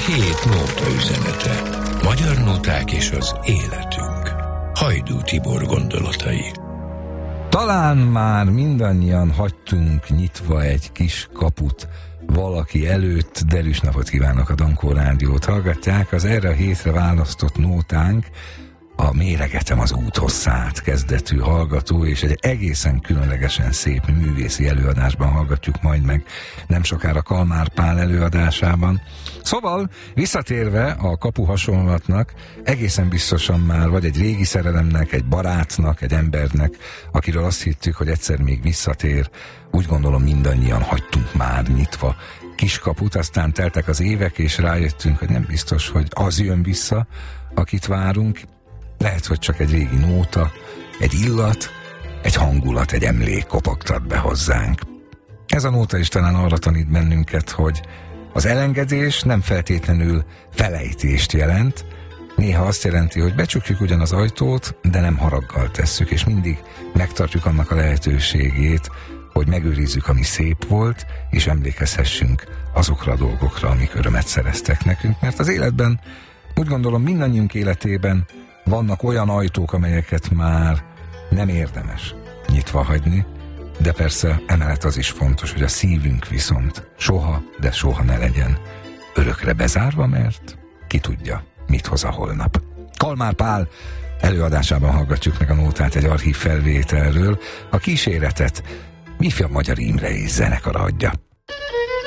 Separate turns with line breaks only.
hét nóta üzenete. Magyar nóták és az életünk. Hajdú Tibor gondolatai.
Talán már mindannyian hagytunk nyitva egy kis kaput valaki előtt. Derűs napot kívánok, a Dankó Rádiót hallgatják. Az erre a hétre választott nótánk a Méregetem az úthosszát kezdetű hallgató, és egy egészen különlegesen szép művészi előadásban hallgatjuk majd meg nem sokára Kalmár Pál előadásában. Szóval visszatérve a kapu hasonlatnak, egészen biztosan már vagy egy régi szerelemnek, egy barátnak, egy embernek, akiről azt hittük, hogy egyszer még visszatér, úgy gondolom mindannyian hagytunk már nyitva kiskaput, aztán teltek az évek, és rájöttünk, hogy nem biztos, hogy az jön vissza, akit várunk. Lehet, hogy csak egy régi nóta, egy illat, egy hangulat, egy emlék kopogtat be hozzánk. Ez a nóta is talán arra tanít bennünket, hogy az elengedés nem feltétlenül felejtést jelent, néha azt jelenti, hogy becsukjuk ugyan az ajtót, de nem haraggal tesszük, és mindig megtartjuk annak a lehetőségét, hogy megőrizzük, ami szép volt, és emlékezhessünk azokra a dolgokra, amik örömet szereztek nekünk, mert az életben, úgy gondolom mindannyiunk életében vannak olyan ajtók, amelyeket már nem érdemes nyitva hagyni, de persze emellett az is fontos, hogy a szívünk viszont soha, de soha ne legyen örökre bezárva, mert ki tudja, mit hoz a holnap. Kalmár Pál előadásában hallgatjuk meg a nótát egy archív felvételről. A kíséretet Ifjabb Magyar Imre és zenekara adja.